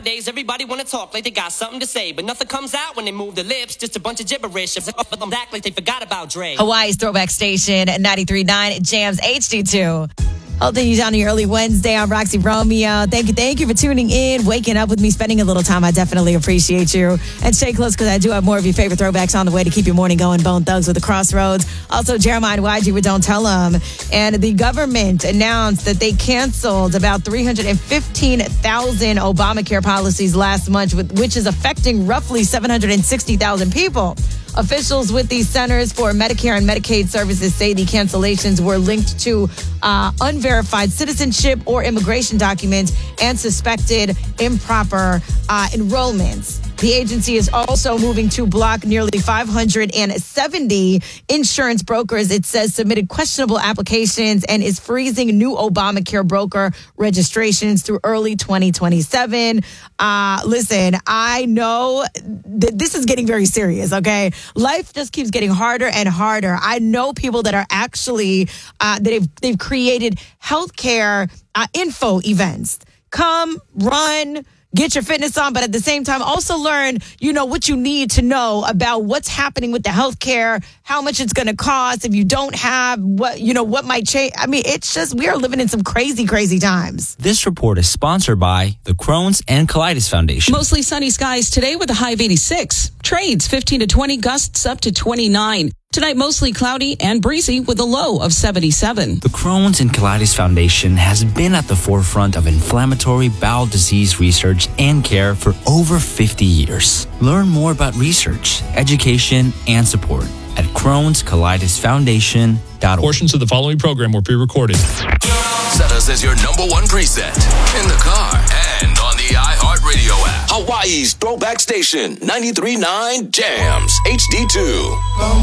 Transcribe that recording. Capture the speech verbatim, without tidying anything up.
Nowadays, everybody wanna talk like they got something to say, but nothing comes out when they move their lips. Just a bunch of gibberish. Them act like they forgot about Dre. Hawaii's throwback station, ninety-three point nine Jams H D two. Holding you down on your early Wednesday. I'm Roxy Romeo. Thank you, thank you for tuning in, waking up with me, spending a little time. I definitely appreciate you. And stay close because I do have more of your favorite throwbacks on the way to keep your morning going. Bone Thugs with the Crossroads. Also, Jeremiah and Y G with Don't Tell 'Em. And the government announced that they canceled about three hundred fifteen thousand Obamacare policies last month, which is affecting roughly seven hundred sixty thousand people. Officials with the Centers for Medicare and Medicaid Services say the cancellations were linked to uh, unverified citizenship or immigration documents and suspected improper uh, enrollments. The agency is also moving to block nearly five hundred seventy insurance brokers, it says, submitted questionable applications and is freezing new Obamacare broker registrations through early twenty twenty-seven. Uh, listen, I know that this is getting very serious, okay? Life just keeps getting harder and harder. I know people that are actually, uh, that they've, they've created healthcare uh, info events. Come, run, get your fitness on, but at the same time, also learn, you know, what you need to know about what's happening with the healthcare, how much it's going to cost if you don't have what, you know, what might change. I mean, it's just, we are living in some crazy, crazy times. This report is sponsored by the Crohn's and Colitis Foundation. Mostly sunny skies today with a high of eighty-six. Trades fifteen to twenty, gusts up to twenty-nine. Tonight, mostly cloudy and breezy with a low of seventy-seven. The Crohn's and Colitis Foundation has been at the forefront of inflammatory bowel disease research and care for over fifty years. Learn more about research, education, and support at Crohn's Colitis Foundation dot org. Portions of the following program were pre-recorded. Set us as your number one preset in the car and on the iHeartRadio app. Hawaii's throwback station, ninety-three point nine Jams H D two.